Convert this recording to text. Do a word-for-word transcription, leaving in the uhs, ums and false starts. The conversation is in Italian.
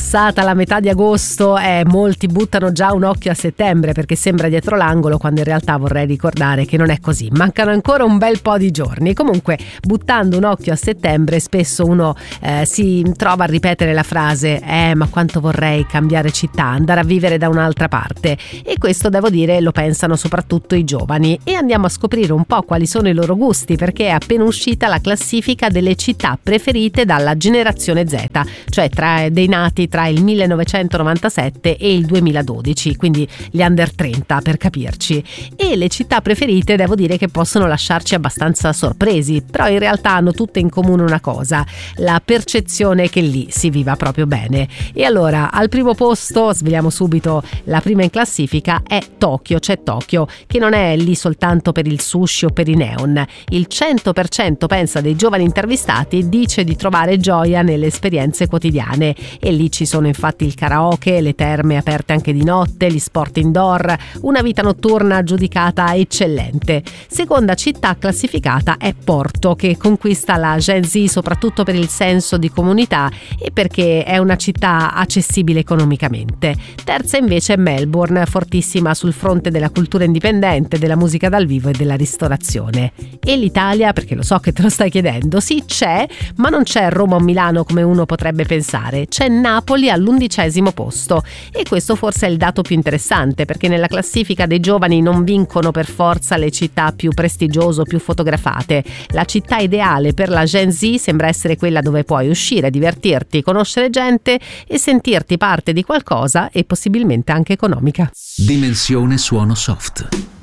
passata la metà di agosto e molti buttano già un occhio a settembre perché sembra dietro l'angolo, quando in realtà vorrei ricordare che non è così, mancano ancora un bel po' di giorni. Comunque, buttando un occhio a settembre, spesso uno eh, si trova a ripetere la frase eh ma quanto vorrei cambiare città, andare a vivere da un'altra parte, e questo devo dire lo pensano soprattutto i giovani. E andiamo a scoprire un po' quali sono i loro gusti, perché è appena uscita la classifica delle città preferite dalla generazione Z, cioè tra dei nati tra il millenovecentonovantasette e il duemiladodici, quindi gli under trenta per capirci. E le città preferite devo dire che possono lasciarci abbastanza sorpresi, però in realtà hanno tutte in comune una cosa: la percezione che lì si viva proprio bene. E allora al primo posto, sveliamo subito la prima in classifica, è Tokyo. C'è Tokyo, che non è lì soltanto per il sushi o per i neon. Il cento per cento pensa dei giovani intervistati dice di trovare gioia nelle esperienze quotidiane, e lì ci sono infatti il karaoke, le terme aperte anche di notte, gli sport indoor, una vita notturna giudicata eccellente. Seconda città classificata è Porto, che conquista la Gen Z soprattutto per il senso di comunità e perché è una città accessibile economicamente. Terza invece è Melbourne, fortissima sul fronte della cultura indipendente, della musica dal vivo e della ristorazione. E l'Italia, perché lo so che te lo stai chiedendo, sì c'è, ma non c'è Roma o Milano come uno potrebbe pensare, c'è Napoli all'undicesimo posto, e questo forse è il dato più interessante, perché nella classifica dei giovani non vincono per forza le città più prestigiose o più fotografate. La città ideale per la Gen Z sembra essere quella dove puoi uscire, divertirti, conoscere gente e sentirti parte di qualcosa, e possibilmente anche economica. Dimensione suono soft.